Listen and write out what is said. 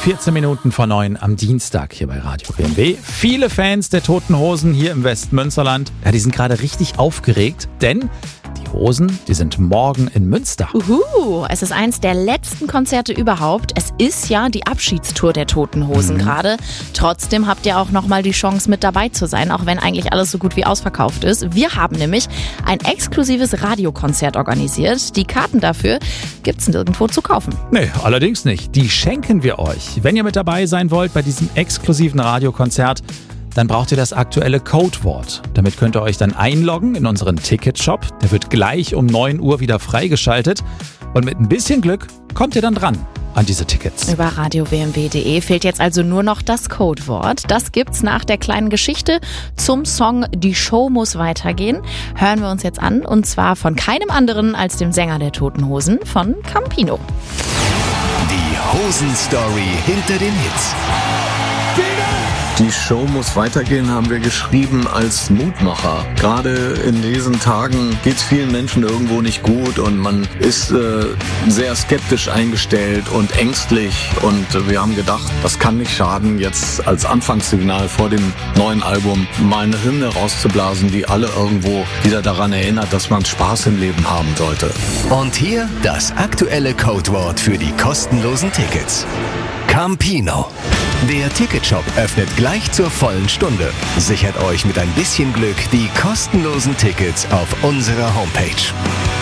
14 Minuten vor 9 am Dienstag hier bei Radio BMW. Viele Fans der Toten Hosen hier im Westmünsterland, ja, die sind gerade richtig aufgeregt, denn die Hosen, die sind morgen in Münster. Es ist eins der letzten Konzerte überhaupt. Es ist ja die Abschiedstour der Toten Hosen gerade. Trotzdem habt ihr auch nochmal die Chance, mit dabei zu sein, auch wenn eigentlich alles so gut wie ausverkauft ist. Wir haben nämlich ein exklusives Radiokonzert organisiert. Die Karten dafür gibt's nirgendwo zu kaufen. Nee, allerdings nicht. Die schenken wir euch. Wenn ihr mit dabei sein wollt bei diesem exklusiven Radiokonzert, dann braucht ihr das aktuelle Codewort. Damit könnt ihr euch dann einloggen in unseren Ticketshop. Der wird gleich um 9 Uhr wieder freigeschaltet. Und mit ein bisschen Glück kommt ihr dann dran an diese Tickets. Über radiowmw.de fehlt jetzt also nur noch das Codewort. Das gibt's nach der kleinen Geschichte zum Song Die Show muss weitergehen. Hören wir uns jetzt an, und zwar von keinem anderen als dem Sänger der Toten Hosen, von Campino. Die Hosen-Story hinter den Hits. Die Show muss weitergehen, haben wir geschrieben als Mutmacher. Gerade in diesen Tagen geht es vielen Menschen irgendwo nicht gut und man ist sehr skeptisch eingestellt und ängstlich. Und wir haben gedacht, das kann nicht schaden, jetzt als Anfangssignal vor dem neuen Album mal eine Hymne rauszublasen, die alle irgendwo wieder daran erinnert, dass man Spaß im Leben haben sollte. Und hier das aktuelle Codewort für die kostenlosen Tickets. Campino. Der Ticketshop öffnet gleich zur vollen Stunde. Sichert euch mit ein bisschen Glück die kostenlosen Tickets auf unserer Homepage.